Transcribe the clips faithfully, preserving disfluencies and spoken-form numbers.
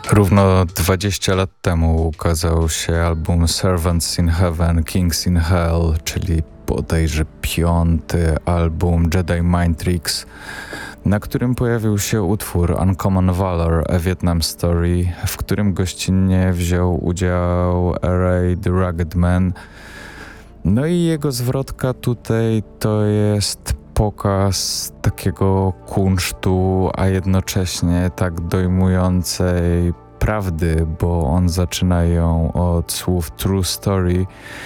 Równo dwadzieścia lat temu ukazał się album Servants in Heaven, Kings in Hell, czyli bodajże piąty album Jedi Mind Tricks, na którym pojawił się utwór Uncommon Valor, A Vietnam Story, w którym gościnnie wziął udział Ray the Rugged Man. No i jego zwrotka tutaj to jest pokaz takiego kunsztu, a jednocześnie tak dojmującej prawdy, bo on zaczyna ją od słów True Story.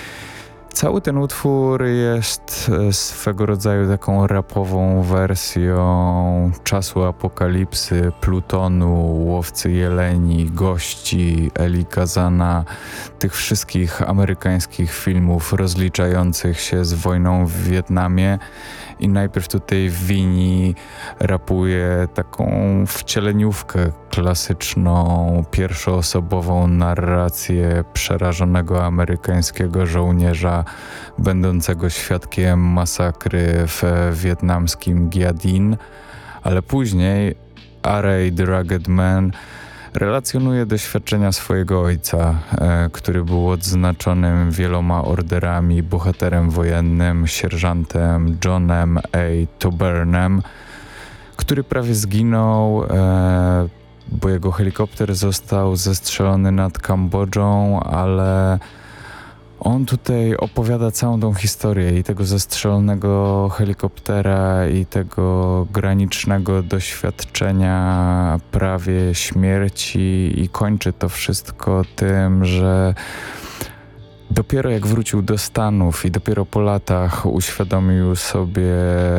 Cały ten utwór jest swego rodzaju taką rapową wersją Czasu Apokalipsy, Plutonu, Łowcy Jeleni, Gości, Eli Kazana, tych wszystkich amerykańskich filmów rozliczających się z wojną w Wietnamie. I najpierw tutaj Winnie rapuje taką wcieleniówkę klasyczną, pierwszoosobową narrację przerażonego amerykańskiego żołnierza będącego świadkiem masakry w wietnamskim Gia Dinh, ale później Ray the Rugged Man relacjonuje doświadczenia swojego ojca, e, który był odznaczonym wieloma orderami bohaterem wojennym, sierżantem Johnem A. Tobernem, który prawie zginął, e, bo jego helikopter został zestrzelony nad Kambodżą, ale on tutaj opowiada całą tą historię i tego zestrzelonego helikoptera i tego granicznego doświadczenia prawie śmierci i kończy to wszystko tym, że dopiero jak wrócił do Stanów i dopiero po latach uświadomił sobie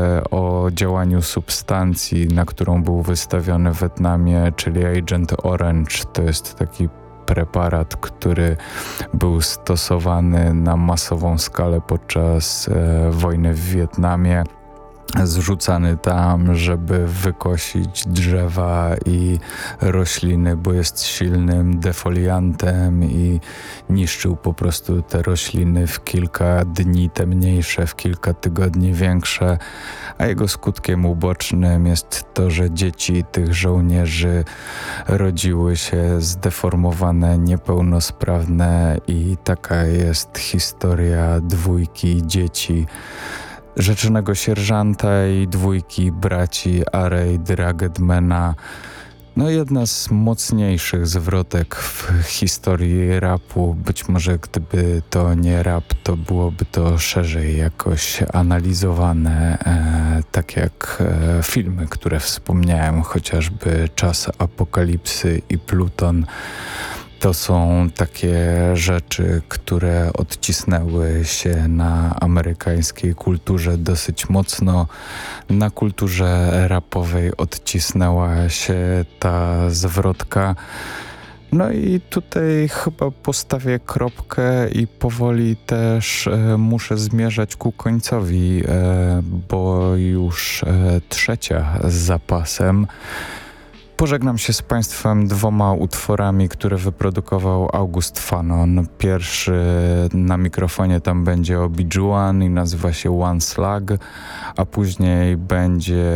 o działaniu substancji, na którą był wystawiony w Wietnamie, czyli Agent Orange. To jest taki preparat, który był stosowany na masową skalę podczas e, wojny w Wietnamie. Zrzucany tam, żeby wykosić drzewa i rośliny, bo jest silnym defoliantem i niszczył po prostu te rośliny w kilka dni, te mniejsze, w kilka tygodni większe, a jego skutkiem ubocznym jest to, że dzieci tych żołnierzy rodziły się zdeformowane, niepełnosprawne i taka jest historia dwójki dzieci rzeczonego sierżanta i dwójki braci Ray the Rugged Mana. No jedna z mocniejszych zwrotek w historii rapu. Być może gdyby to nie rap, to byłoby to szerzej jakoś analizowane, e, tak jak e, filmy, które wspomniałem, chociażby Czas Apokalipsy i Pluton. To są takie rzeczy, które odcisnęły się na amerykańskiej kulturze dosyć mocno. Na kulturze rapowej odcisnęła się ta zwrotka. No i tutaj chyba postawię kropkę i powoli też e, muszę zmierzać ku końcowi, e, bo już e, trzecia z zapasem. Pożegnam się z Państwem dwoma utworami, które wyprodukował August Fanon. Pierwszy na mikrofonie tam będzie Obi-Juan i nazywa się One Slug, a później będzie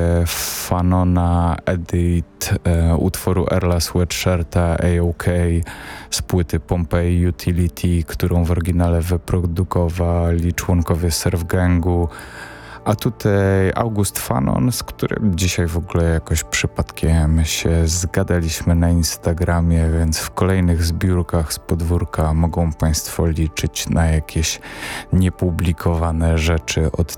Fanona Edit e, utworu Earla Sweatshirta A O K z płyty Pompeii Utility, którą w oryginale wyprodukowali członkowie Surf Gangu. A tutaj August Fanon, z którym dzisiaj w ogóle jakoś przypadkiem się zgadaliśmy na Instagramie, więc w kolejnych zbiórkach z podwórka mogą Państwo liczyć na jakieś niepublikowane rzeczy od